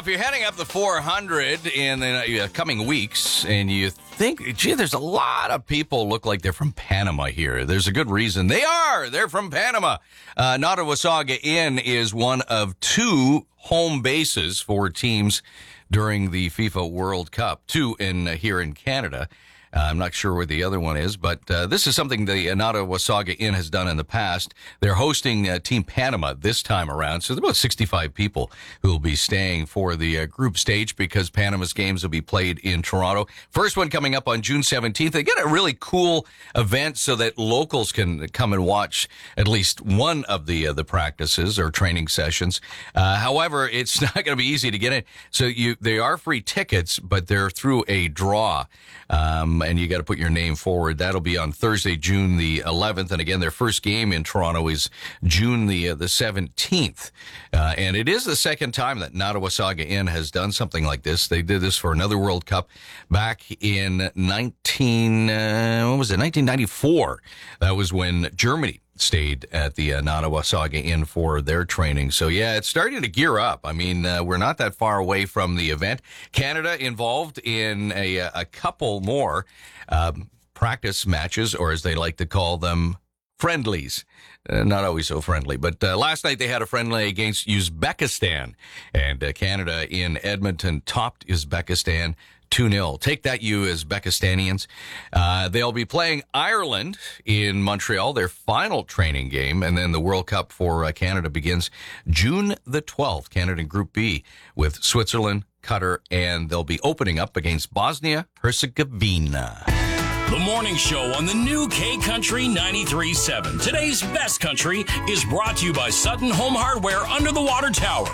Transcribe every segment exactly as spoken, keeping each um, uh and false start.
if you're heading up the four hundred in the uh, coming weeks and you think, gee, there's a lot of people look like they're from Panama here. There's a good reason. They are. They're from Panama. Uh, Nottawasaga Inn is one of two home bases for teams during the FIFA World Cup, two in uh, here in Canada. Uh, I'm not sure where the other one is, but uh, this is something the uh, Nottawasaga Inn has done in the past. They're hosting uh, Team Panama this time around, so there's about sixty-five people who will be staying for the uh, group stage because Panama's games will be played in Toronto. First one coming up on June seventeenth. They get a really cool event so that locals can come and watch at least one of the uh, the practices or training sessions. Uh, however, it's not going to be easy to get in. So you they are free tickets, but they're through a draw. Um, and you got to put your name forward. That'll be on Thursday, June the eleventh. And again, their first game in Toronto is June the uh, the seventeenth. Uh, and it is the second time that Nottawasaga Inn has done something like this. They did this for another World Cup back in nineteen, uh, what was it, nineteen ninety-four. That was when Germany stayed at the uh, Nottawasaga Inn for their training. So, yeah, it's starting to gear up. I mean, uh, we're not that far away from the event. Canada involved in a, a couple more um, practice matches, or as they like to call them, friendlies. Uh, not always so friendly. But uh, last night they had a friendly against Uzbekistan. And uh, Canada in Edmonton topped Uzbekistan two nil. Take that, you Uzbekistanians. Uh, they'll be playing Ireland in Montreal, their final training game, and then the World Cup for uh, Canada begins June the twelfth. Canada in Group B with Switzerland, Qatar, and they'll be opening up against Bosnia-Herzegovina. The morning show on the new K Country ninety-three point seven. Today's best country is brought to you by Sutton Home Hardware under the water tower.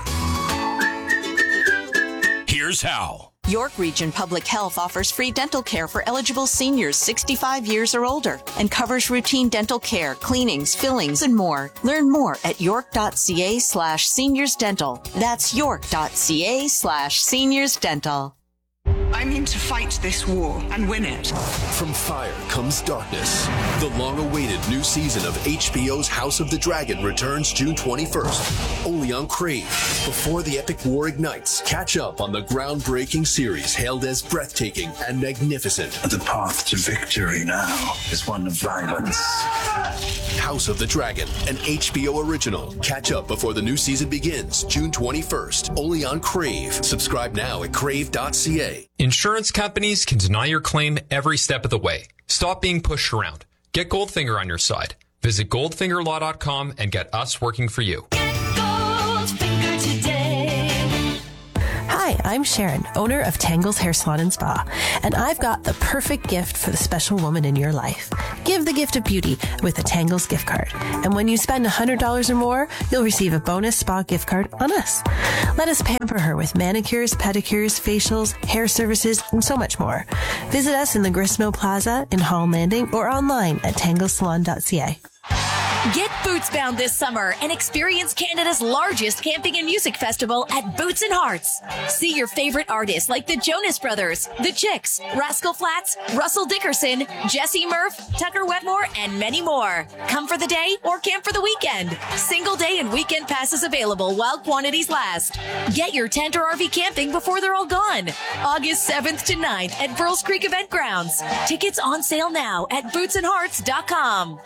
Here's how. York Region Public Health offers free dental care for eligible seniors sixty-five years or older and covers routine dental care, cleanings, fillings, and more. Learn more at york.ca slash seniors dental. That's york.ca slash seniors dental. I mean to fight this war and win it. From fire comes darkness. The long-awaited new season of H B O's House of the Dragon returns June twenty-first, only on Crave. Before the epic war ignites, catch up on the groundbreaking series hailed as breathtaking and magnificent. The path to victory now is one of violence. House of the Dragon, an H B O original. Catch up before the new season begins June twenty-first, only on Crave. Subscribe now at crave dot c a. Insurance companies can deny your claim every step of the way. Stop being pushed around. Get Goldfinger on your side. Visit goldfinger law dot com and get us working for you. Get Goldfinger today. Hi, I'm Sharon, owner of Tangles Hair Salon and Spa, and I've got the perfect gift for the special woman in your life. Give the gift of beauty with a Tangles gift card. And when you spend one hundred dollars or more, you'll receive a bonus spa gift card on us. Let us pamper her with manicures, pedicures, facials, hair services, and so much more. Visit us in the Gristmill Plaza in Hall Landing or online at tangles salon dot c a. Get boots-bound this summer and experience Canada's largest camping and music festival at Boots and Hearts. See your favorite artists like the Jonas Brothers, The Chicks, Rascal Flatts, Russell Dickerson, Jesse Murph, Tucker Wetmore, and many more. Come for the day or camp for the weekend. Single day and weekend passes available while quantities last. Get your tent or R V camping before they're all gone. August seventh to ninth at Burles Creek Event Grounds. Tickets on sale now at boots and hearts dot com.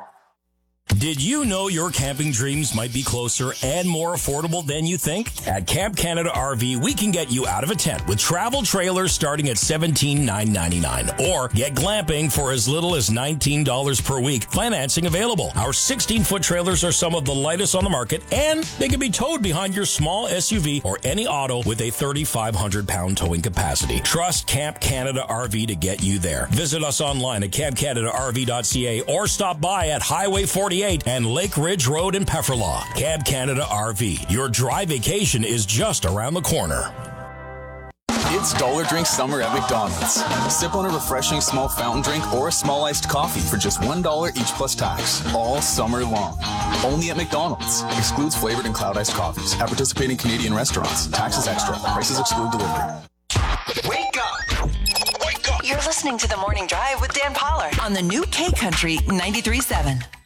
Did you know your camping dreams might be closer and more affordable than you think? At Camp Canada R V, we can get you out of a tent with travel trailers starting at seventeen thousand nine hundred ninety-nine dollars. Or get glamping for as little as nineteen dollars per week. Financing available. Our sixteen-foot trailers are some of the lightest on the market, and they can be towed behind your small S U V or any auto with a thirty-five hundred pound towing capacity. Trust Camp Canada R V to get you there. Visit us online at camp canada r v dot c a or stop by at Highway forty-eight and Lake Ridge Road in Pefferlaw. Camp Canada R V. Your dry vacation is just around the corner. It's Dollar Drink Summer at McDonald's. Sip on a refreshing small fountain drink or a small iced coffee for just one dollar each plus tax. All summer long. Only at McDonald's. Excludes flavored and cloud iced coffees. At participating Canadian restaurants. Taxes extra. Prices exclude delivery. Wake up! Wake up! You're listening to The Morning Drive with Dan Pollard on the new K Country ninety-three point seven.